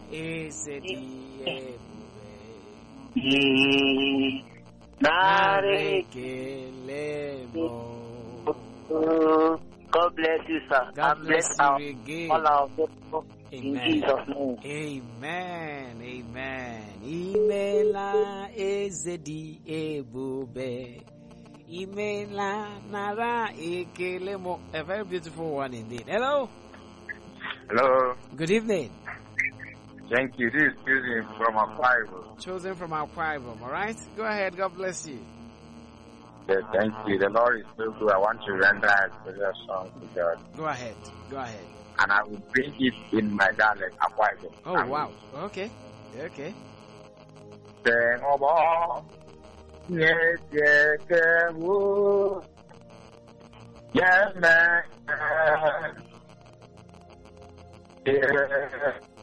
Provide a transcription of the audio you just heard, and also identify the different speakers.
Speaker 1: ezedi narekelemo.
Speaker 2: God bless you, sir.
Speaker 1: God bless you again.
Speaker 2: All our people in Jesus' name.
Speaker 1: Amen. Amen. Imela ezedi ebube. Imela nara ekelemo. A very beautiful one indeed. Hello.
Speaker 3: Hello.
Speaker 1: Good evening.
Speaker 3: Thank you. This is choosing from Akwa Ibom.
Speaker 1: Chosen from Akwa Ibom. All right. Go ahead. God bless you.
Speaker 3: Yes, thank you. The Lord is so good. I want to render a special song to God.
Speaker 1: Go ahead. Go ahead.
Speaker 3: And I will bring it in my dialect, Akwa Ibom.
Speaker 1: Oh, wow. Okay. Okay.
Speaker 3: Sing obo, yes, yes, yes, man. Yeah.